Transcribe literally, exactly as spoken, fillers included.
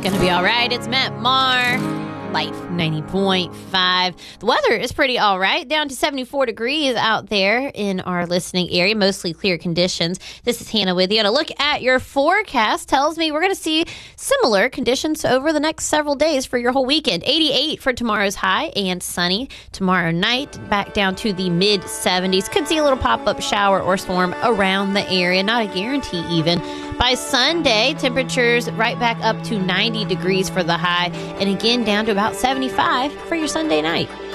Gonna be all right. It's Matt Marr. Life ninety point five. The weather is pretty all right. Down to seventy-four degrees out there in our listening area. Mostly clear conditions. This is Hannah with you. And a look at your forecast tells me we're going to see similar conditions over the next several days for your whole weekend. eighty-eight for tomorrow's high and sunny. Tomorrow night, back down to the mid seventies. Could see a little pop-up shower or storm around the area. Not a guarantee even. By Sunday, temperatures right back up to ninety degrees for the high. And again, down to about seventy-five for your Sunday night.